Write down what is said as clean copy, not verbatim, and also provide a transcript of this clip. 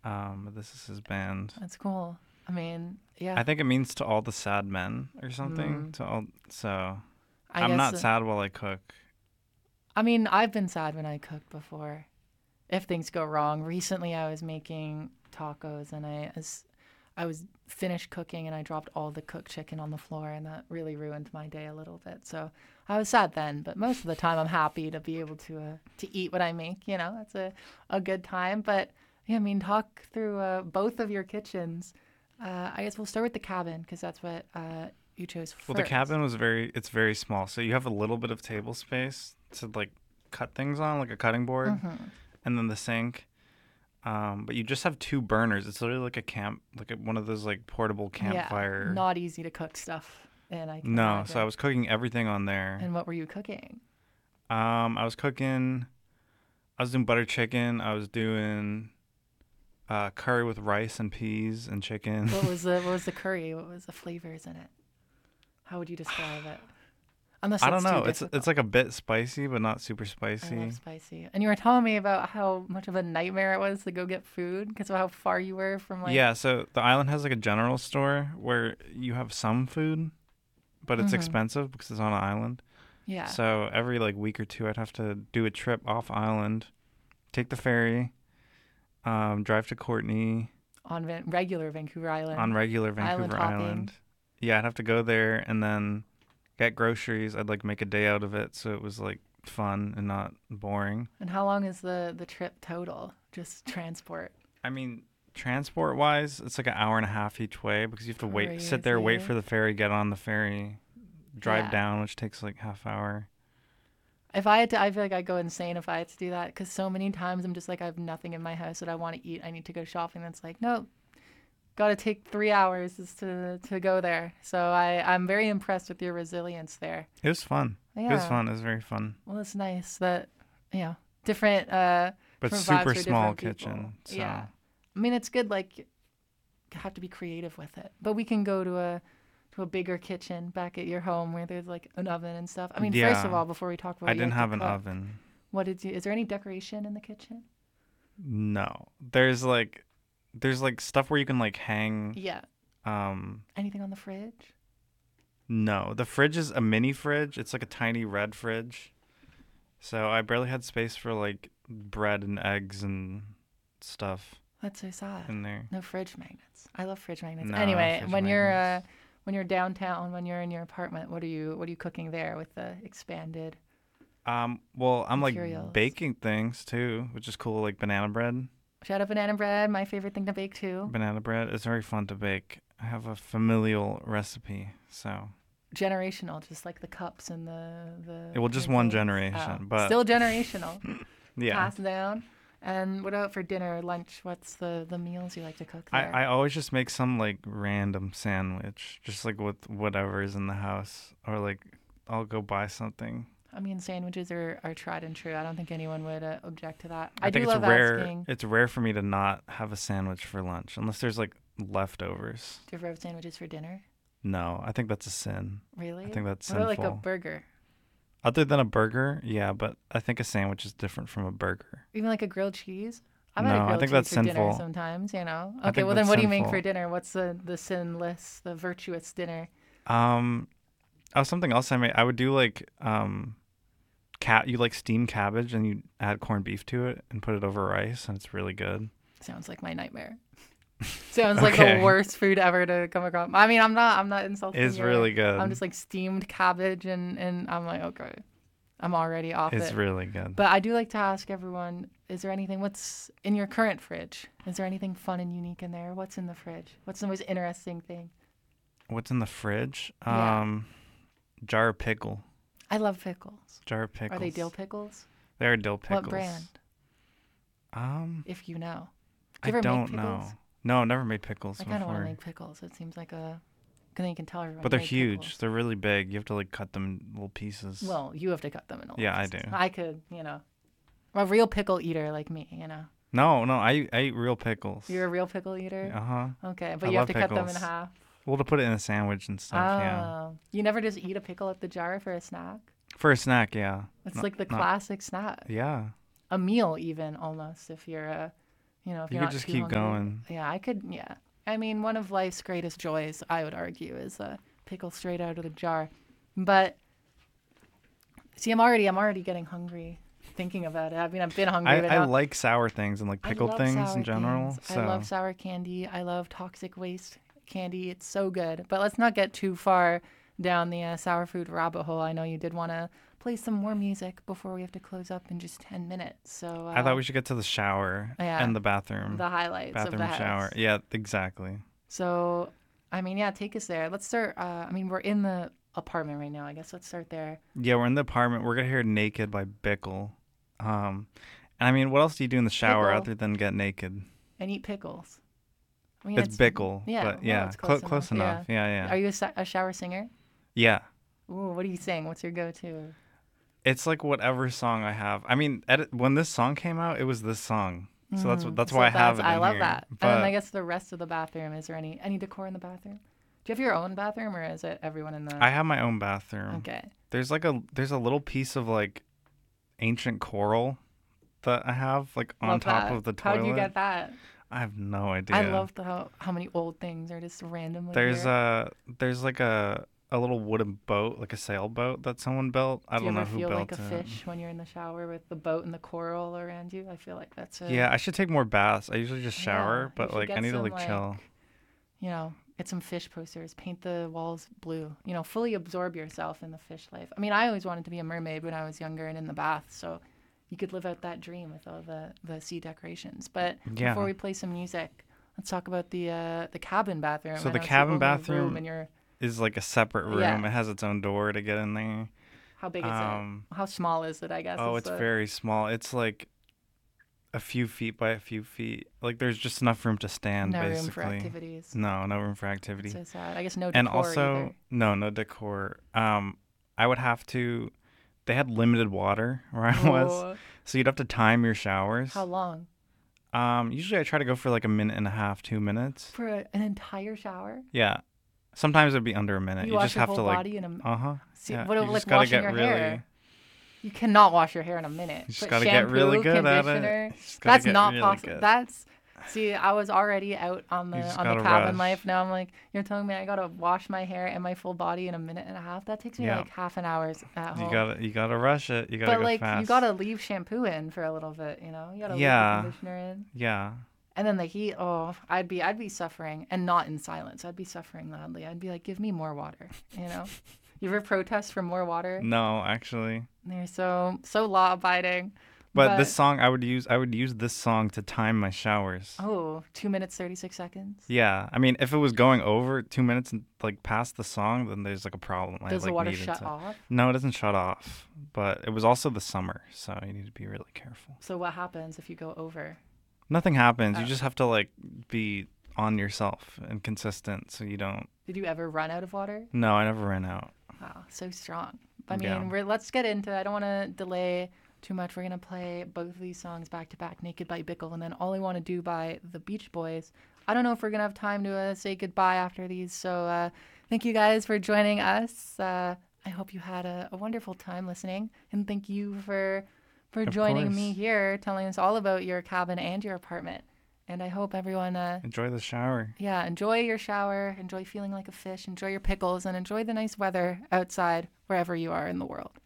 But this is his band. That's cool. I mean, yeah. I think it means to all the sad men or something. Mm, To all, so I I'm guess. not sad while I cook. I mean, I've been sad when I cooked before. If things go wrong. Recently, I was making tacos and I was finished cooking and I dropped all the cooked chicken on the floor and that really ruined my day a little bit. So I was sad then, but most of the time I'm happy to be able to eat what I make. You know, that's a good time. But yeah, I mean, talk through both of your kitchens. I guess we'll start with the cabin because that's what you chose Well, the first. cabin was it's very small, so you have a little bit of table space to like cut things on, like a cutting board, Mm-hmm. and then the sink. But you just have two burners. It's literally like a camp, like one of those like portable Yeah, campfire. not easy to cook stuff, and I can No, so I imagine. was cooking everything on there. And what were you cooking? I was cooking. I was doing butter chicken. I was doing curry with rice and peas and chicken. What was the curry? What was the flavors in it? How would you describe it? Unless I don't that's too know. It's difficult. like a bit spicy, but not super I love spicy. spicy. And you were telling me about how much of a nightmare it was to go get food because of how far you were from like. Yeah, so the island has like a general store where you have some food, but it's Hmm. expensive because it's on an island. Yeah, So every like week or two, I'd have to do a trip off island, take the ferry, drive to Courtney on regular Vancouver on Island, regular island Vancouver hopping. Island. Yeah, I'd have to go there and then get groceries. I'd like make a day out of it, so it was like fun and not boring. And how long is the trip total? Just transport. I mean, transport wise, it's like an hour and a half each way because you have to sit there, wait Crazy. for the ferry, get on the ferry, drive Yeah. down, which takes like half hour. If I had to, I feel like I'd go insane if I had to do that because so many times I'm just like, I have nothing in my house that I want to eat. I need to go shopping. That's like, no, got to take 3 hours just to go there. So I'm very impressed with your resilience there. It was fun. It was Yeah. fun. It was very fun. Well, it's nice that, you know, different, But different vibes super for small different people. kitchen. So Yeah. I mean, it's good. Like, you have to be creative with it. But we can go to a bigger kitchen back at your home where there's like an oven and stuff. I mean, first of yeah, all, before we talk about I what you didn't like to have an cook, oven. is there any decoration in the kitchen? No, there's like stuff where you can like hang. Yeah. Um, Anything on the fridge? no, the fridge is a mini fridge. It's like a tiny red fridge. So I barely had space for like bread and eggs and stuff That's so sad. in there. No fridge magnets. I love fridge magnets. No Anyway, fridge magnets. when you're downtown, when you're in your apartment, what are you cooking there with the expanded Well, I'm like materials? baking things too, which is cool, like banana bread. Shout out banana bread, my favorite thing to bake too. Banana bread is very fun to bake. I have a familial recipe, so Generational, just like the cups and it will just the one things. Oh, generation, but still generational, yeah. passed down. And what about for dinner, lunch? What's the meals you like to cook I, there? I always just make some like random sandwich, just like with whatever is in the house, or like I'll go buy something. I mean, sandwiches are tried and true. I don't think anyone would object to that. I I think do it's love rare. asking. It's rare for me to not have a sandwich for lunch, unless there's like leftovers. Do you ever have sandwiches for dinner? No, I think that's a sin. I Really? think that's What about like a sinful. burger? Other than a burger, yeah, but I think a sandwich is different from a burger. Even like a grilled cheese? I've had a No, I grilled think cheese that's for dinner sinful. sometimes, you know. I Okay, think well then that's what do you make for sinful. dinner? What's the sinless, the virtuous dinner? Um, oh, something else I made. I would do like cat. You like steam cabbage and you add corned beef to it and put it over rice, and it's really good. Sounds like my nightmare. Sounds like the Okay, worst food ever to come across. I mean, I'm not insulting it's your. really I'm good. just like steamed cabbage and I'm like, okay. I'm already off It's it. really good. But I do like to ask everyone, is there anything what's in your current fridge? Is there anything fun and unique in there? What's in the fridge? What's the most interesting thing? What's in the fridge? Yeah. Jar of pickle. I love pickles. Jar of Are they dill pickles. pickles? They are dill What pickles. brand? Um, If you know. Do I you ever make don't know. pickles? No, never made pickles I kind of want to before. make pickles. It seems like a. Because then you can tell everyone But you they're make huge. pickles. They're really big. You have to like cut them in little pieces. Well, you have to cut them in little Yeah, I pieces. do. I could, I'm a real pickle eater like me, No, I eat real pickles. You're a real pickle eater? Uh huh. Okay, I but you have love to cut them in pickles. half. Well, to put it in a sandwich and stuff. Yeah. Oh. You never just eat a pickle at the jar for a snack? For a snack, yeah. It's Not, like the not. classic snack. Yeah. A meal even almost if you're You know, if You you're could not just too keep hungry. going. Yeah, I could. Yeah, I mean, one of life's greatest joys, I would argue, is a pickle straight out of the jar. But see, I'm already getting hungry thinking about it. I mean, I've been hungry, but I now like sour things and like I pickled love things sour in general. things. I So love sour candy. I love toxic waste candy. It's so good. But let's not get too far down the sour food rabbit hole. I know you did want to play some more music before we have to close up in just 10 minutes. So I thought we should get to the shower yeah, and the bathroom. the highlights of the Bathroom house. shower. Yeah, exactly. So, I mean, yeah, take us there. Let's start. I mean, we're in the apartment right now. I guess let's start there. Yeah, we're in the apartment. We're gonna hear "Naked" by Bickle. And I mean, what else do you do in the shower Pickle other than get naked? and eat pickles. I mean, It's Bickle, yeah, but well, yeah, it's close close enough. Yeah. Yeah, yeah, Are you a shower singer? yeah. Ooh, what are you saying? What's your go-to? It's like whatever song I have. I mean, when this song came out, it was this song, so that's So why I have it. I in love here. that. But And then I guess the rest of the bathroom. Is there any decor in the bathroom? Do you have your own bathroom, or is it everyone in the? I have my own bathroom. Okay. There's a little piece of like ancient coral that I have like on Love top that. of the toilet. How'd you get that? I have no idea. I love how many old things are just randomly There's here. there's like a little wooden boat, like a sailboat that someone built. I Do you don't know ever who feel built like a it. fish when you're in the shower with the boat and the coral around you? I feel like that's a Yeah, I should take more baths. I usually just shower, Yeah, you but should like I get need to some, like like, chill. you know, get some fish posters, paint the walls blue, you know, fully absorb yourself in the fish life. I mean, I always wanted to be a mermaid when I was younger and in the bath, so you could live out that dream with all the sea decorations. But Yeah. before we play some music, let's talk about the cabin bathroom. So I the know it's cabin only bathroom room in your, is like a separate room. Yeah. It has its own door to get in there. how big is Um, it? How small is it, I guess? Oh, is it's the- very small. It's like a few feet by a few feet. Like there's just enough room to stand, no basically. room for activities. No room for activity. So sad. I guess no decor And also, either. no decor. I would have to. They had limited water where I was, Whoa. so you'd have to time your showers. How long? Usually I try to go for like a minute and a half, 2 minutes. For an entire shower? Yeah. Sometimes it'd be under a minute. You You wash just your have whole to like. body in a Uh huh. See, Yeah. what You like just gotta washing get your really. hair? You cannot wash your hair in a minute. You just But gotta get shampoo, really good at it. conditioner, You just gotta that's get not really possible. good. That's see, I was already out on the You just on the gotta cabin rush. life. Now I'm like, you're telling me I gotta wash my hair and my full body in a minute and a half? That takes me Yeah. like half an hour at home. You gotta rush it. You gotta but go like fast. you gotta leave shampoo in for a little bit, you know? You gotta Yeah. leave the conditioner in. Yeah. And then the heat, oh, I'd be suffering, and not in silence. I'd be suffering loudly. I'd be like, give me more water, you know? You ever protest for more water? No, actually. They're so law abiding. But this song, I would use this song to time my showers. Oh, 2 minutes 36 seconds. Yeah, I mean, if it was going over 2 minutes and like past the song, then there's like a problem. Does the like, water needed shut to- off? No, it doesn't shut off. But it was also the summer, so you need to be really careful. So what happens if you go over? Nothing happens. You Oh. just have to like be on yourself and consistent, so you don't. Did you ever run out of water? No, I never ran out. Wow, so strong. I mean, Yeah. let's get into it. I don't want to delay too much. We're going to play both of these songs back to back, Naked by Bickle, and then All I Want to Do by the Beach Boys. I don't know if we're going to have time to say goodbye after these, so thank you guys for joining us. I hope you had a wonderful time listening, and thank you for Of joining me course. here, telling us all about your cabin and your apartment. And I hope everyone, Enjoy the shower. enjoy your shower, enjoy feeling like a fish, enjoy your pickles, and enjoy the nice weather outside wherever you are in the world.